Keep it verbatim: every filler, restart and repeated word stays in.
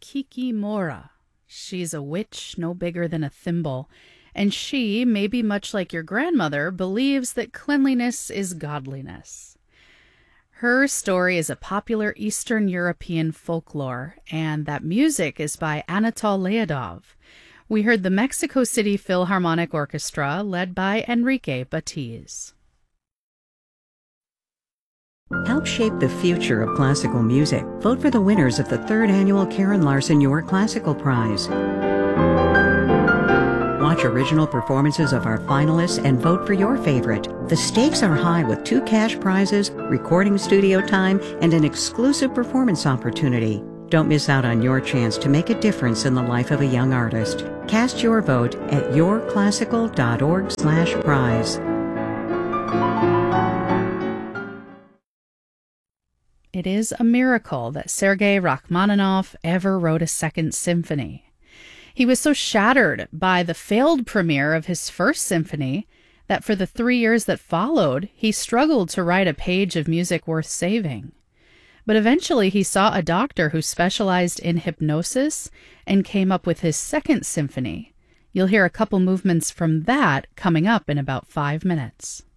Kikimora. She's a witch no bigger than a thimble, and she, maybe much like your grandmother, believes that cleanliness is godliness. Her story is a popular Eastern European folklore, and that music is by Anatol Leodov. We heard the Mexico City Philharmonic Orchestra, led by Enrique Batiz. Help shape the future of classical music. Vote for the winners of the third annual Karen Larson Your Classical Prize. Watch original performances of our finalists and vote for your favorite. The stakes are high with two cash prizes, recording studio time, and an exclusive performance opportunity. Don't miss out on your chance to make a difference in the life of a young artist. Cast your vote at yourclassical.org slash prize. It is a miracle that Sergei Rachmaninoff ever wrote a second symphony. He was so shattered by the failed premiere of his first symphony that for the three years that followed, he struggled to write a page of music worth saving. But eventually he saw a doctor who specialized in hypnosis and came up with his second symphony. You'll hear a couple movements from that coming up in about five minutes.